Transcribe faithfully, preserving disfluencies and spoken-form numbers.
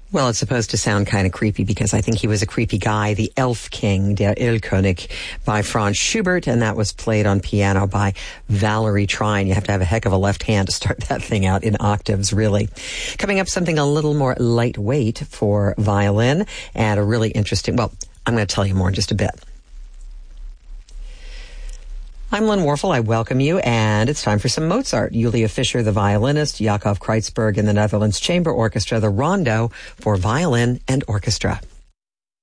Well, it's supposed to sound kind of creepy because I think he was a creepy guy. The Elf King, Der Erlkönig, by Franz Schubert, and that was played on piano by Valerie Trine. You have to have a heck of a left hand to start that thing out in octaves, really. Coming up, something a little more lightweight for violin, and a really interesting, well, I'm going to tell you more in just a bit. I'm Lynn Warfel. I welcome you, and it's time for some Mozart. Julia Fischer, the violinist, Jakob Kreutzberg in the Netherlands Chamber Orchestra, the Rondo for violin and orchestra.